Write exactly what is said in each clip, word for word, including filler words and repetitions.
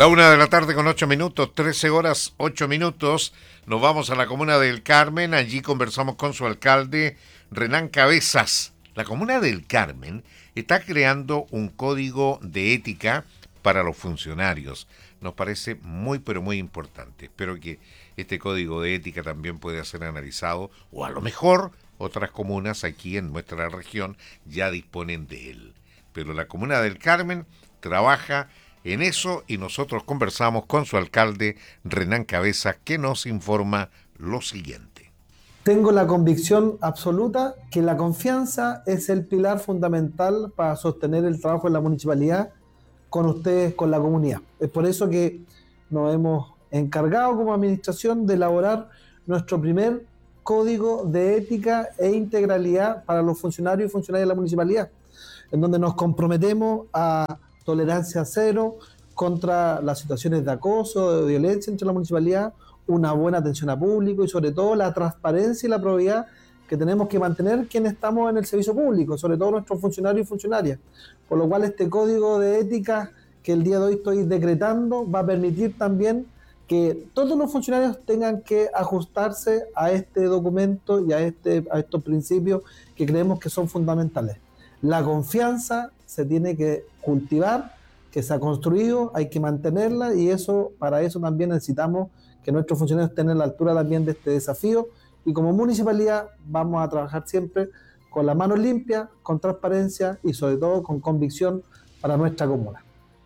La una de la tarde con ocho minutos, trece horas, ocho minutos. Nos vamos a la comuna del Carmen. Allí conversamos con su alcalde, Renán Cabezas. La comuna del Carmen está creando un código de ética para los funcionarios. Nos parece muy, pero muy importante. Espero que este código de ética también pueda ser analizado, o a lo mejor otras comunas aquí en nuestra región ya disponen de él. Pero la comuna del Carmen trabaja en eso y nosotros conversamos con su alcalde, Renán Cabezas, que nos informa lo siguiente. Tengo la convicción absoluta que la confianza es el pilar fundamental para sostener el trabajo en la municipalidad con ustedes, con la comunidad. Es por eso que nos hemos encargado como administración de elaborar nuestro primer código de ética e integralidad para los funcionarios y funcionarias de la municipalidad, en donde nos comprometemos a tolerancia cero contra las situaciones de acoso, de violencia entre la municipalidad, una buena atención a público y sobre todo la transparencia y la probidad que tenemos que mantener quienes estamos en el servicio público, sobre todo nuestros funcionarios y funcionarias. Por lo cual este código de ética que el día de hoy estoy decretando va a permitir también que todos los funcionarios tengan que ajustarse a este documento y a, este, a estos principios que creemos que son fundamentales. La confianza se tiene que cultivar, que se ha construido, hay que mantenerla y eso, para eso también necesitamos que nuestros funcionarios estén a la altura también de este desafío y como municipalidad vamos a trabajar siempre con las manos limpias, con transparencia y sobre todo con convicción para nuestra comuna.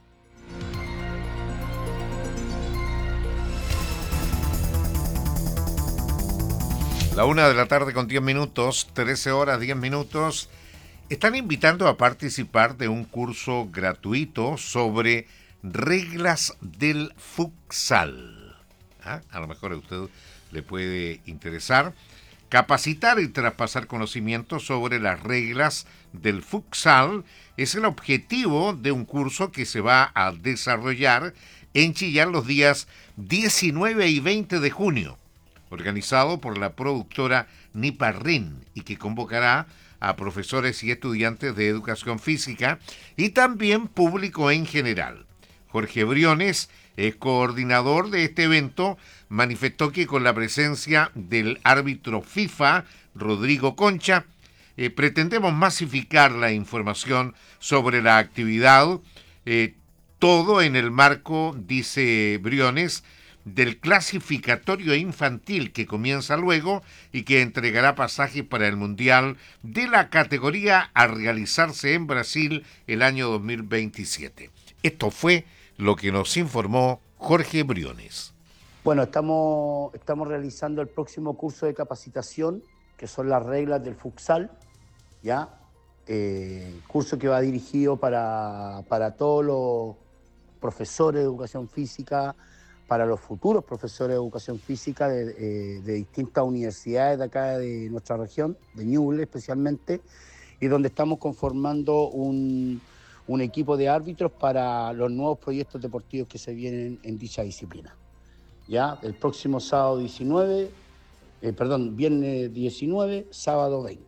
La una de la tarde con diez minutos, trece horas, diez minutos. Están invitando a participar de un curso gratuito sobre reglas del futsal. ¿Ah? A lo mejor a usted le puede interesar. Capacitar y traspasar conocimientos sobre las reglas del futsal es el objetivo de un curso que se va a desarrollar en Chillán los días diecinueve y veinte de junio, organizado por la productora Niparrin y que convocará a profesores y estudiantes de educación física y también público en general. Jorge Briones, es coordinador de este evento, manifestó que con la presencia del árbitro FIFA, Rodrigo Concha, eh, pretendemos masificar la información sobre la actividad, eh, todo en el marco, dice Briones, del clasificatorio infantil que comienza luego y que entregará pasajes para el Mundial de la categoría a realizarse en Brasil el año dos mil veintisiete. Esto fue lo que nos informó Jorge Briones. Bueno, estamos, estamos realizando el próximo curso de capacitación, que son las reglas del futsal, ¿ya? Eh, curso que va dirigido para, para todos los profesores de educación física, para los futuros profesores de educación física de, de, de distintas universidades de acá de nuestra región, de Ñuble especialmente, y donde estamos conformando un, un equipo de árbitros para los nuevos proyectos deportivos que se vienen en dicha disciplina. Ya, el próximo sábado diecinueve, eh, perdón, viernes diecinueve, sábado veinte.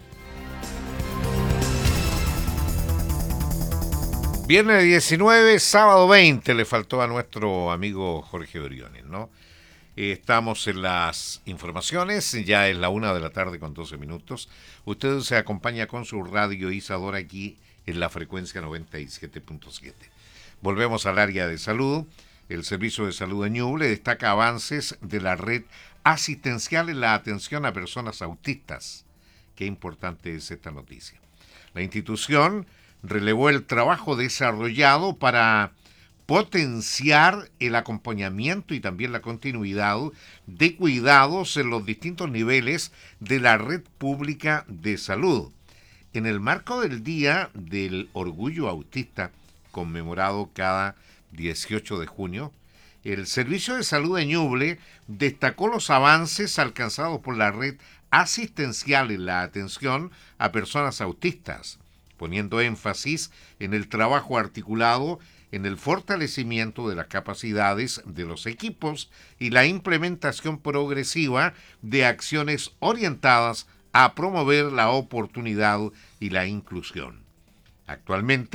Viernes diecinueve, sábado veinte, le faltó a nuestro amigo Jorge Briones, ¿no? Eh, estamos en las informaciones, ya es la una de la tarde con doce minutos. Usted se acompaña con su radio Isadora aquí en la frecuencia noventa y siete punto siete. Volvemos al área de salud. El Servicio de Salud de Ñuble destaca avances de la red asistencial en la atención a personas autistas. Qué importante es esta noticia. La institución relevó el trabajo desarrollado para potenciar el acompañamiento y también la continuidad de cuidados en los distintos niveles de la red pública de salud. En el marco del Día del Orgullo Autista, conmemorado cada dieciocho de junio, el Servicio de Salud de Ñuble destacó los avances alcanzados por la red asistencial en la atención a personas autistas, poniendo énfasis en el trabajo articulado en el fortalecimiento de las capacidades de los equipos y la implementación progresiva de acciones orientadas a promover la oportunidad y la inclusión. Actualmente,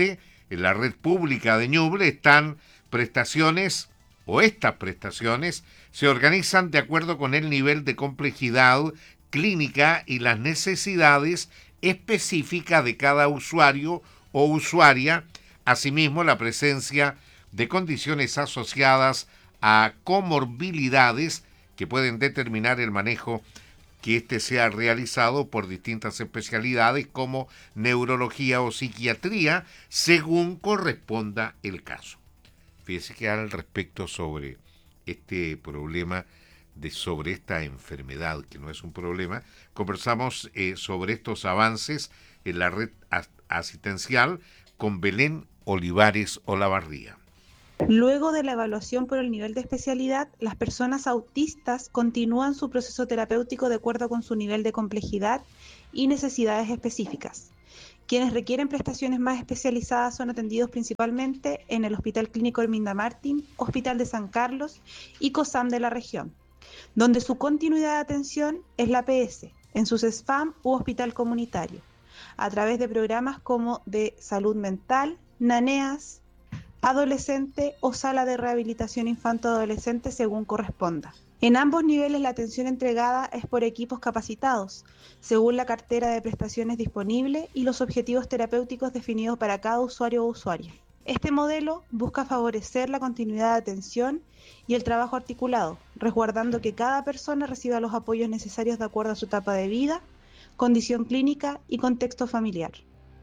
en la red pública de Ñuble están prestaciones, o estas prestaciones, se organizan de acuerdo con el nivel de complejidad clínica y las necesidades específicas de cada usuario o usuaria, asimismo la presencia de condiciones asociadas a comorbilidades que pueden determinar el manejo que éste sea realizado por distintas especialidades como neurología o psiquiatría, según corresponda el caso. Fíjese que al respecto sobre este problema, de sobre esta enfermedad, que no es un problema, conversamos eh, sobre estos avances en la red asistencial con Belén Olivares Olavarría. Luego de la evaluación por el nivel de especialidad, las personas autistas continúan su proceso terapéutico de acuerdo con su nivel de complejidad y necesidades específicas. Quienes requieren prestaciones más especializadas son atendidos principalmente en el Hospital Clínico Herminda Martín, Hospital de San Carlos y COSAM de la región, donde su continuidad de atención es la A P S, en sus S F A M u hospital comunitario, a través de programas como de salud mental, NANEAS, adolescente o sala de rehabilitación infanto-adolescente según corresponda. En ambos niveles la atención entregada es por equipos capacitados, según la cartera de prestaciones disponible y los objetivos terapéuticos definidos para cada usuario o usuaria. Este modelo busca favorecer la continuidad de atención y el trabajo articulado, resguardando que cada persona reciba los apoyos necesarios de acuerdo a su etapa de vida, condición clínica y contexto familiar.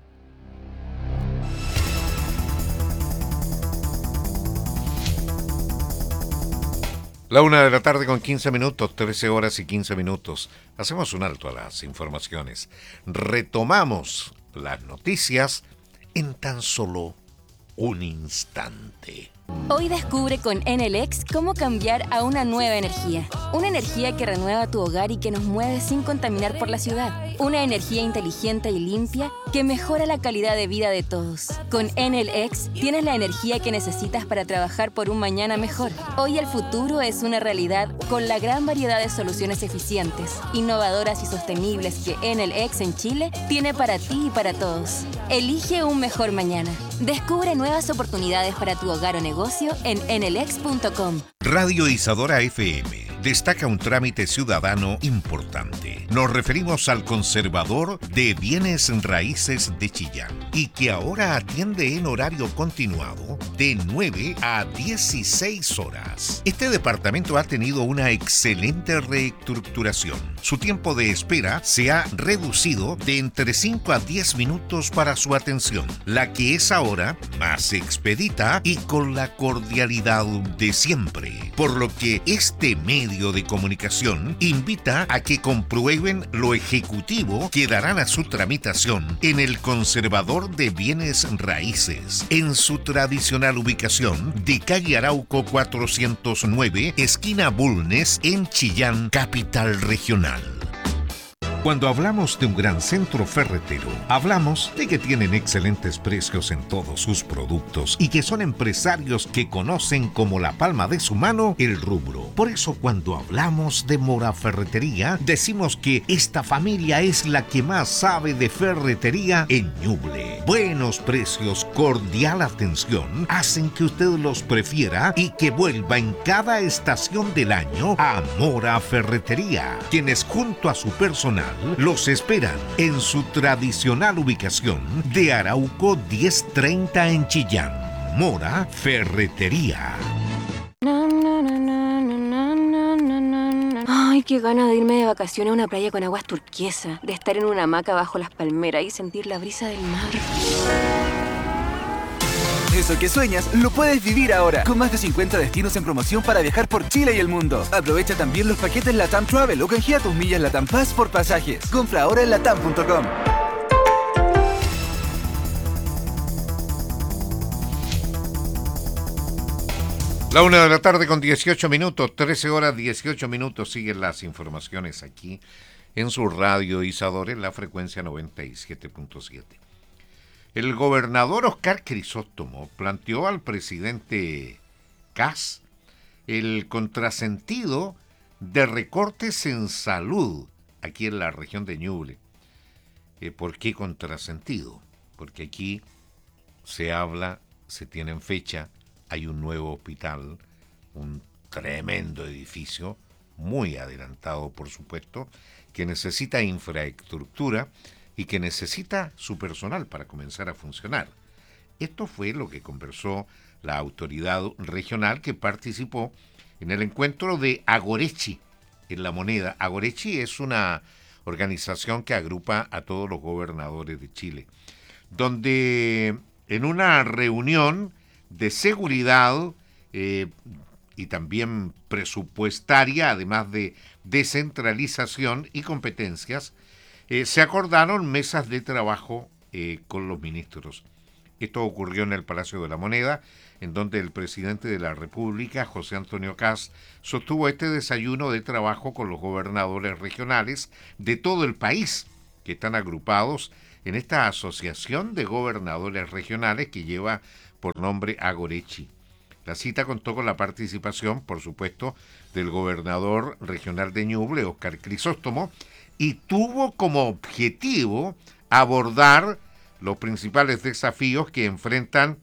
La una de la tarde con quince minutos, trece horas y quince minutos. Hacemos un alto a las informaciones. Retomamos las noticias en tan solo un instante. Hoy descubre con Enel X cómo cambiar a una nueva energía. Una energía que renueva tu hogar y que nos mueve sin contaminar por la ciudad. Una energía inteligente y limpia que mejora la calidad de vida de todos. Con Enel X tienes la energía que necesitas para trabajar por un mañana mejor. Hoy el futuro es una realidad con la gran variedad de soluciones eficientes, innovadoras y sostenibles que Enel X en Chile tiene para ti y para todos. Elige un mejor mañana. Descubre nuevas oportunidades para tu hogar o negocio en enelex punto com. Radio Isadora F M destaca un trámite ciudadano importante. Nos referimos al conservador de bienes raíces de Chillán y que ahora atiende en horario continuado de nueve a dieciséis horas. Este departamento ha tenido una excelente reestructuración. Su tiempo de espera se ha reducido de entre cinco a diez minutos para su atención, la que es ahora más expedita y con la cordialidad de siempre. Por lo que este medio de comunicación invita a que comprueben lo ejecutivo que darán a su tramitación en el Conservador de Bienes Raíces, en su tradicional ubicación de calle Arauco cuatrocientos nueve, esquina Bulnes, en Chillán, capital regional. Cuando hablamos de un gran centro ferretero, hablamos de que tienen excelentes precios en todos sus productos y que son empresarios que conocen como la palma de su mano el rubro. Por eso cuando hablamos de Mora Ferretería, decimos que esta familia es la que más sabe de ferretería en Ñuble. Buenos precios, cordial atención, hacen que usted los prefiera y que vuelva en cada estación del año a Mora Ferretería, quienes junto a su personal los esperan en su tradicional ubicación de Arauco diez treinta en Chillán. Mora Ferretería. Ay, qué ganas de irme de vacaciones a una playa con aguas turquesas, de estar en una hamaca bajo las palmeras y sentir la brisa del mar. Eso que sueñas, lo puedes vivir ahora, con más de cincuenta destinos en promoción para viajar por Chile y el mundo. Aprovecha también los paquetes LATAM Travel o canjea tus millas LATAM Pass por pasajes. Compra ahora en latam punto com. La una de la tarde con dieciocho minutos, trece horas dieciocho minutos, siguen las informaciones aquí en su radio Isadora en la frecuencia noventa y siete punto siete. El gobernador Oscar Crisóstomo planteó al presidente Kast el contrasentido de recortes en salud aquí en la región de Ñuble. Eh, ¿Por qué contrasentido? Porque aquí se habla, se tiene en fecha, hay un nuevo hospital, un tremendo edificio, muy adelantado por supuesto, que necesita infraestructura y que necesita su personal para comenzar a funcionar. Esto fue lo que conversó la autoridad regional que participó en el encuentro de Agorechi en La Moneda. Agorechi es una organización que agrupa a todos los gobernadores de Chile, donde en una reunión de seguridad eh, y también presupuestaria, además de descentralización y competencias, eh, se acordaron mesas de trabajo eh, con los ministros. Esto ocurrió en el Palacio de la Moneda, en donde el presidente de la República, José Antonio Kast, sostuvo este desayuno de trabajo con los gobernadores regionales de todo el país, que están agrupados en esta asociación de gobernadores regionales que lleva por nombre Agorechi. La cita contó con la participación, por supuesto, del gobernador regional de Ñuble, Óscar Crisóstomo, y tuvo como objetivo abordar los principales desafíos que enfrentan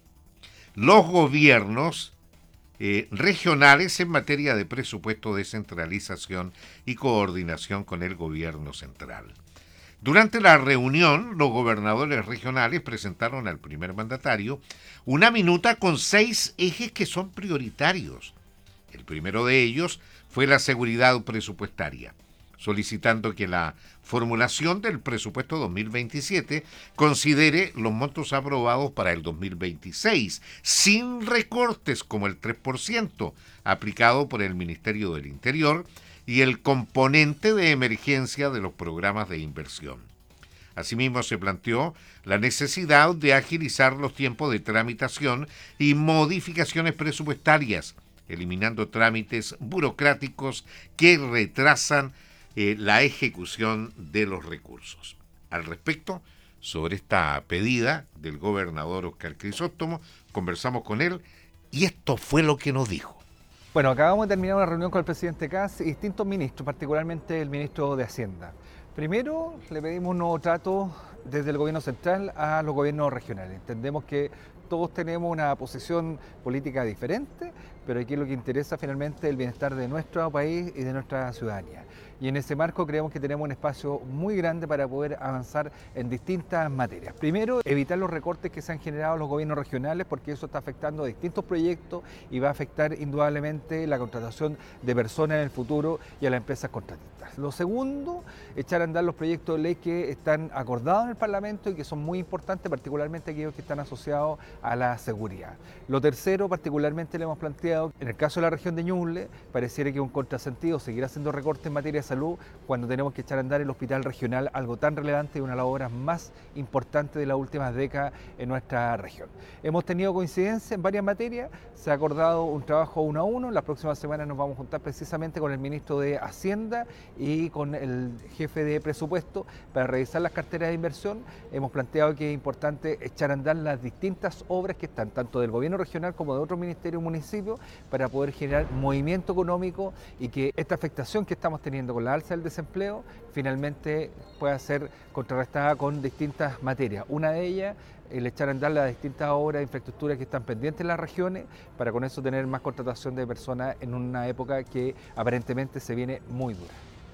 los gobiernos eh, regionales en materia de presupuesto, descentralización y coordinación con el gobierno central. Durante la reunión, los gobernadores regionales presentaron al primer mandatario una minuta con seis ejes que son prioritarios. El primero de ellos fue la seguridad presupuestaria, solicitando que la formulación del presupuesto dos mil veintisiete considere los montos aprobados para el dos mil veintiséis, sin recortes como el tres por ciento aplicado por el Ministerio del Interior y el componente de emergencia de los programas de inversión. Asimismo, se planteó la necesidad de agilizar los tiempos de tramitación y modificaciones presupuestarias, eliminando trámites burocráticos que retrasan eh, la ejecución de los recursos. Al respecto, sobre esta pedida del gobernador Óscar Crisóstomo, conversamos con él y esto fue lo que nos dijo. Bueno, acabamos de terminar una reunión con el presidente Kast y distintos ministros, particularmente el ministro de Hacienda. Primero, le pedimos un nuevo trato desde el gobierno central a los gobiernos regionales. Entendemos que todos tenemos una posición política diferente, pero aquí lo que interesa finalmente es el bienestar de nuestro país y de nuestra ciudadanía. Y en ese marco creemos que tenemos un espacio muy grande para poder avanzar en distintas materias. Primero, evitar los recortes que se han generado en los gobiernos regionales, porque eso está afectando a distintos proyectos y va a afectar indudablemente la contratación de personas en el futuro y a las empresas contratistas. Lo segundo, echar a andar los proyectos de ley que están acordados en el Parlamento y que son muy importantes, particularmente aquellos que están asociados a la seguridad. Lo tercero, particularmente le hemos planteado, en el caso de la región de Ñuble, pareciera que es un contrasentido seguir haciendo recortes en materia de salud cuando tenemos que echar a andar el hospital regional, algo tan relevante y una de las obras más importantes de las últimas décadas en nuestra región. Hemos tenido coincidencia en varias materias, se ha acordado un trabajo uno a uno, la próxima semana nos vamos a juntar precisamente con el ministro de Hacienda y con el jefe de presupuesto para revisar las carteras de inversión. Hemos planteado que es importante echar a andar las distintas obras que están, tanto del gobierno regional como de otros ministerios y municipios, para poder generar movimiento económico y que esta afectación que estamos teniendo con la alza del desempleo finalmente pueda ser contrarrestada con distintas materias. Una de ellas, el echar a andar las distintas obras de infraestructura que están pendientes en las regiones, para con eso tener más contratación de personas en una época que aparentemente se viene muy dura.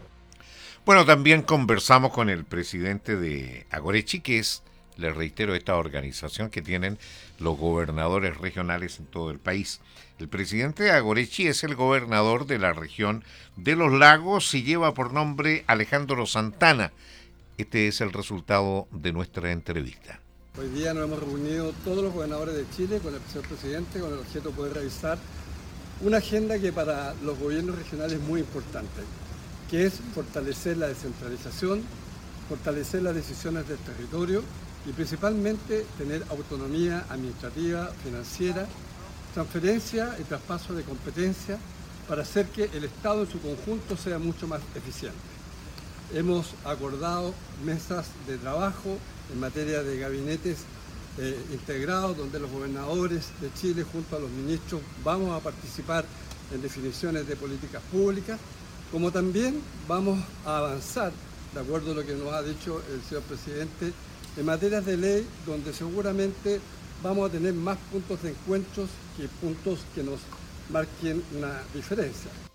Bueno, también conversamos con el presidente de Agorechi, que es, les reitero, esta organización que tienen los gobernadores regionales en todo el país. El presidente de Agorechi es el gobernador de la región de los lagos y lleva por nombre Alejandro Santana. Este es el resultado de nuestra entrevista. Hoy día nos hemos reunido todos los gobernadores de Chile con el señor presidente con el objeto de poder revisar una agenda que para los gobiernos regionales es muy importante, que es fortalecer la descentralización, fortalecer las decisiones del territorio y principalmente tener autonomía administrativa, financiera, transferencia y traspaso de competencia para hacer que el Estado en su conjunto sea mucho más eficiente. Hemos acordado mesas de trabajo en materia de gabinetes eh, integrados, donde los gobernadores de Chile junto a los ministros vamos a participar en definiciones de políticas públicas, como también vamos a avanzar, de acuerdo a lo que nos ha dicho el señor presidente, en materias de ley donde seguramente vamos a tener más puntos de encuentros que puntos que nos marquen una diferencia.